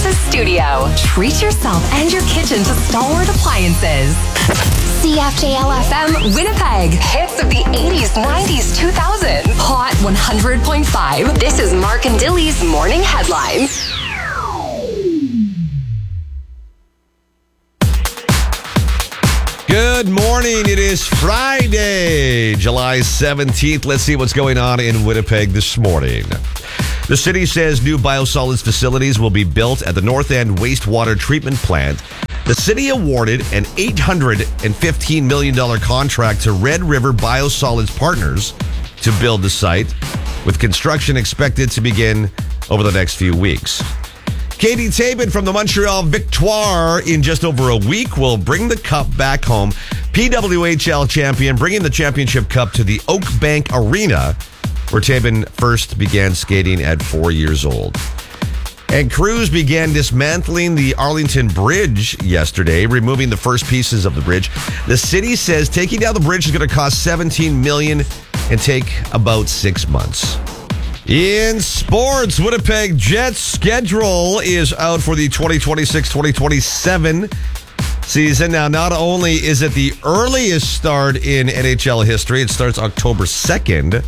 Appliances Studio. Treat yourself and your kitchen to stalwart appliances. CFJL-FM Winnipeg. Hits of the 80s, 90s, 2000s. Hot 100.5. This is Mark and Dilly's Morning Headlines. Good morning. It is Friday, July 17th. Let's see what's going on in Winnipeg this morning. The city says new biosolids facilities will be built at the North End Wastewater Treatment Plant. The city awarded an $815 million contract to Red River Biosolids Partners to build the site, with construction expected to begin over the next few weeks. Katie Tabin from the Montreal Victoire in just over a week will bring the cup back home. PWHL champion, bringing the championship cup to the Oak Bank Arena, where Tabin first began skating at 4 years old. And crews began dismantling the Arlington Bridge yesterday, removing the first pieces of the bridge. The city says taking down the bridge is going to cost $17 million and take about 6 months. In sports, Winnipeg Jets schedule is out for the 2026-2027 season. Now, not only is it the earliest start in NHL history, it starts October 2nd,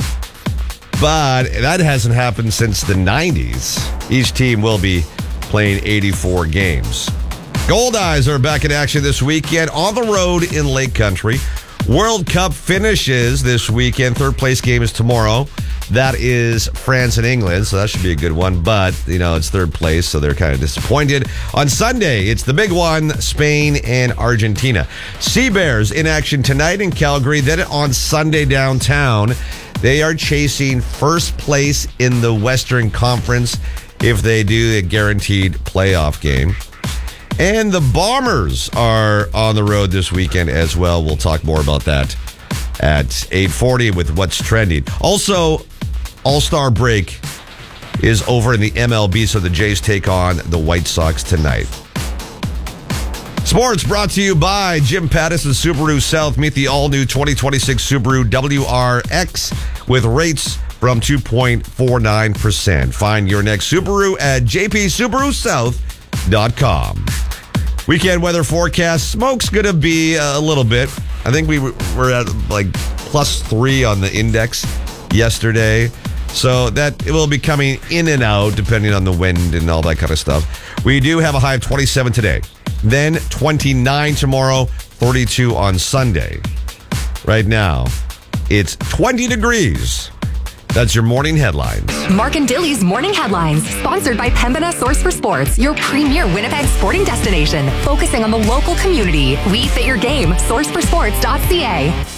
but that hasn't happened since the 90s. Each team will be playing 84 games. Goldeyes are back in action this weekend on the road in Lake Country. World Cup finishes this weekend. Third place game is tomorrow. That is France and England, so that should be a good one. But, it's third place, so they're kind of disappointed. On Sunday, it's the big one, Spain and Argentina. Sea Bears in action tonight in Calgary. Then on Sunday downtown, they are chasing first place in the Western Conference if they do a guaranteed playoff game. And the Bombers are on the road this weekend as well. We'll talk more about that at 8:40 with what's trending. Also, All-Star break is over in the MLB, so the Jays take on the White Sox tonight. Sports brought to you by Jim Pattison Subaru South. Meet the all-new 2026 Subaru WRX with rates from 2.49%. Find your next Subaru at jpsubarusouth.com. Weekend weather forecast. Smoke's going to be a little bit. I think we were at like +3 on the index yesterday. So that it will be coming in and out depending on the wind and all that kind of stuff. We do have a high of 27 today. Then 29 tomorrow, 32 on Sunday. Right now, it's 20 degrees. That's your morning headlines. Mark and Dilly's Morning Headlines, sponsored by Pembina Source for Sports, your premier Winnipeg sporting destination, focusing on the local community. We fit your game. Sourceforsports.ca.